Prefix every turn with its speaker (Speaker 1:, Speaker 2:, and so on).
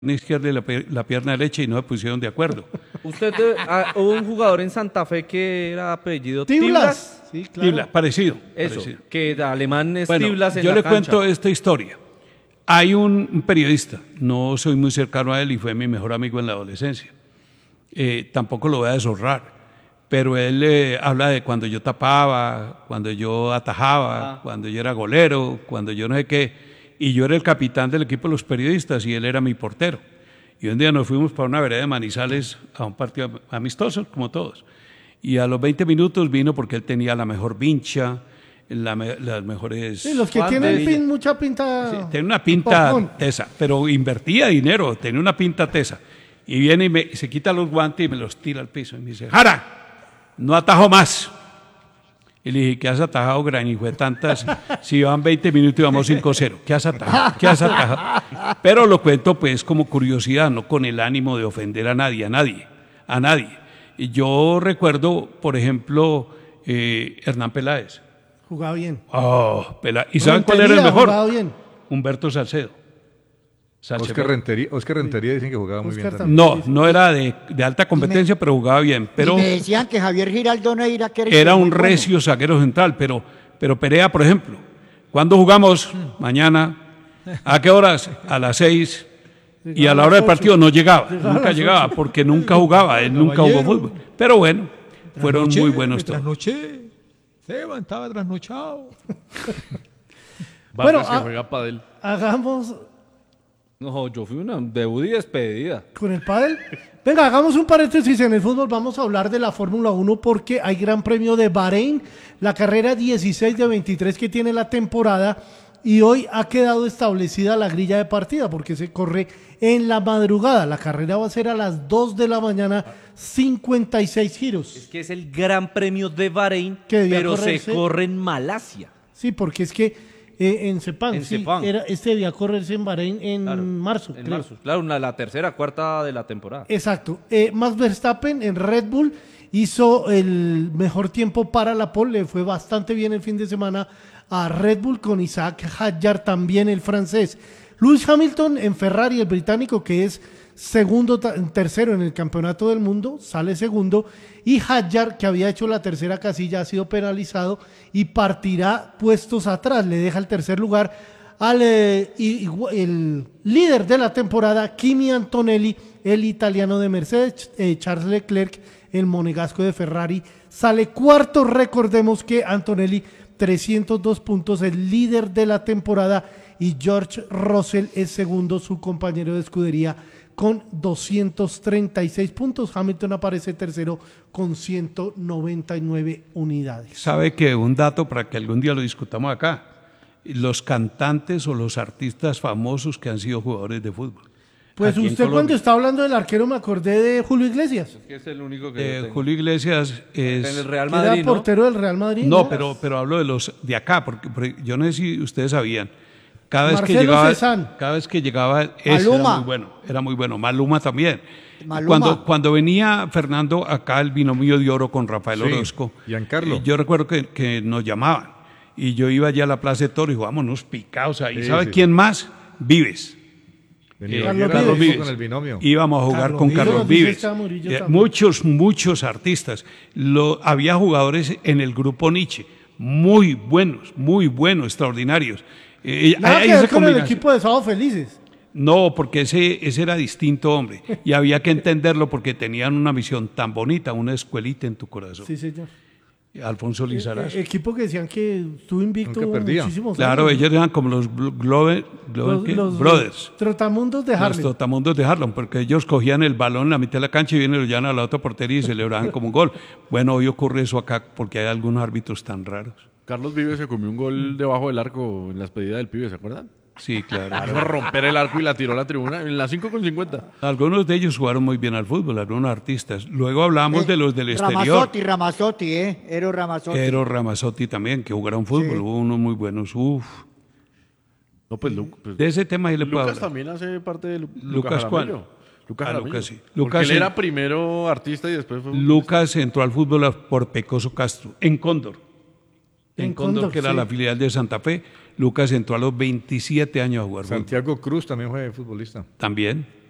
Speaker 1: izquierda y la pierna derecha y no se pusieron de acuerdo.
Speaker 2: Hubo un jugador en Santa Fe que era apellido
Speaker 3: Tiblas. Sí, claro.
Speaker 1: Tiblas, parecido.
Speaker 2: Eso,
Speaker 1: parecido.
Speaker 2: que el alemán es
Speaker 1: Bueno,
Speaker 2: Tiblas en
Speaker 1: yo
Speaker 2: la
Speaker 1: le
Speaker 2: cancha.
Speaker 1: cuento esta historia. Hay un periodista, no soy muy cercano a él y fue mi mejor amigo en la adolescencia. Tampoco lo voy a deshonrar, pero él habla de cuando yo tapaba, cuando yo atajaba, cuando yo era golero, cuando yo no sé qué, y yo era el capitán del equipo de los periodistas y él era mi portero. Y un día nos fuimos para una vereda de Manizales a un partido amistoso, como todos. Y a los 20 minutos vino porque él tenía la mejor vincha, las mejores...
Speaker 3: Sí, los que tienen mucha pinta...
Speaker 1: Sí, tenía una pinta tesa, pero invertía dinero, tenía una pinta tesa. Y viene y se quita los guantes y me los tira al piso. Y me dice, Jara, no atajo más. Y le dije, ¿qué has atajado, gran hijo de tantas? Si van 20 minutos y vamos 5-0. ¿Qué has atajado? ¿Qué has atajado? Pero lo cuento pues como curiosidad, no con el ánimo de ofender a nadie. Y yo recuerdo, por ejemplo, Hernán Peláez.
Speaker 3: Jugaba bien.
Speaker 1: ¿Y saben cuál era el mejor?
Speaker 3: Jugaba bien.
Speaker 1: Humberto Salcedo.
Speaker 4: Oscar Rentería dicen que jugaba muy bien también.
Speaker 1: No era de alta competencia, pero jugaba bien. Pero
Speaker 5: y me decían que Javier Giraldo no
Speaker 1: era un recio zaguero central, pero Perea, por ejemplo, ¿cuándo jugamos? Mañana. ¿A qué horas? A las 6. Y a la hora del partido no llegaba, nunca llegaba, porque nunca jugaba, él nunca jugó fútbol. Pero bueno, fueron muy buenos todos.
Speaker 6: Trasnoché, Esteban estaba trasnochado.
Speaker 2: Bueno, que juega pádel.
Speaker 3: Hagamos...
Speaker 2: No, yo fui una debut y despedida.
Speaker 3: ¿Con el pádel? Venga, hagamos un paréntesis en el fútbol. Vamos a hablar de la Fórmula 1 porque hay Gran Premio de Bahrein, la carrera 16 de 23 que tiene la temporada. Y hoy ha quedado establecida la grilla de partida porque se corre en la madrugada. La carrera va a ser a las 2 de la mañana, 56 giros.
Speaker 2: Es que es el Gran Premio de Bahrein, pero se corre en Malasia.
Speaker 3: Sí, porque es que en Sepang, este debía correrse en Bahrein en marzo.
Speaker 2: En marzo, claro, la tercera, cuarta de la temporada.
Speaker 3: Exacto. Max Verstappen en Red Bull hizo el mejor tiempo para la pole, le fue bastante bien el fin de semana a Red Bull con Isaac Hadjar, también el francés. Lewis Hamilton en Ferrari, el británico, que es tercero en el campeonato del mundo, sale segundo, y Hadjar, que había hecho la tercera casilla, ha sido penalizado y partirá puestos atrás, le deja el tercer lugar al el líder de la temporada, Kimi Antonelli, el italiano de Mercedes. Charles Leclerc, el monegasco de Ferrari, sale cuarto. Recordemos que Antonelli 302 puntos, el líder de la temporada, y George Russell es segundo, su compañero de escudería, con 236 puntos. Hamilton aparece tercero con 199 unidades.
Speaker 1: ¿Sabe que un dato para que algún día lo discutamos acá? Los cantantes o los artistas famosos que han sido jugadores de fútbol.
Speaker 3: Pues usted cuando está hablando del arquero me acordé de Julio Iglesias.
Speaker 2: Es que es el único que
Speaker 1: Julio Iglesias es...
Speaker 2: En el Real Madrid,
Speaker 3: ¿era portero del Real Madrid?
Speaker 1: No, pero hablo de los de acá, porque yo no sé si ustedes sabían. Cada vez que llegaba ese era muy bueno. Maluma también. Cuando venía Fernando acá, el binomio de oro con Rafael Orozco,
Speaker 4: Giancarlo.
Speaker 1: Yo recuerdo que nos llamaban y yo iba allá a la Plaza de Toros y digo, vámonos picados ahí. ¿Sabe quién más? Vives.
Speaker 4: Carlos Vives. Con el binomio.
Speaker 1: Íbamos a jugar con Carlos Vives. Muchos artistas. Había jugadores en el grupo Nietzsche, muy buenos, extraordinarios.
Speaker 3: Nada que ver con el equipo de Sábado Felices.
Speaker 1: No, porque ese era distinto, hombre. Y había que entenderlo porque tenían una misión tan bonita, una escuelita en tu corazón.
Speaker 3: Sí, señor.
Speaker 1: Alfonso Lizarazo.
Speaker 3: Equipo que decían que estuvo invicto muchísimos años.
Speaker 1: Claro, ellos eran como los Brothers.
Speaker 3: Trotamundos de Harlem.
Speaker 1: Los Trotamundos de Harlem, porque ellos cogían el balón en la mitad de la cancha y vienen y lo llevan a la otra portería y celebraban como un gol. Bueno, hoy ocurre eso acá porque hay algunos árbitros tan raros.
Speaker 6: Carlos Vives se comió un gol debajo del arco en la despedida del pibe, ¿se acuerdan?
Speaker 1: Sí, claro.
Speaker 6: Iba a romper el arco y la tiró a la tribuna en las 5:50.
Speaker 1: Algunos de ellos jugaron muy bien al fútbol, algunos artistas. Luego hablamos de los del exterior.
Speaker 5: Ramazzotti, Eros Ramazzotti.
Speaker 1: Eros Ramazzotti también, que jugaron fútbol. Hubo unos muy buenos.
Speaker 6: No, pues,
Speaker 1: de ese tema ahí le puedo
Speaker 6: Lucas
Speaker 1: hablar.
Speaker 6: También hace parte de
Speaker 1: Lucas ¿cuál?
Speaker 6: Lucas Jaramillo.
Speaker 1: Sí.
Speaker 6: Porque él era primero artista y después fue...
Speaker 1: Lucas entró al fútbol por Pecoso Castro, en Cóndor. En Cóndor, que era la filial de Santa Fe. Lucas entró a los 27 años a jugar
Speaker 4: Santiago Cruz también fue futbolista.
Speaker 1: También.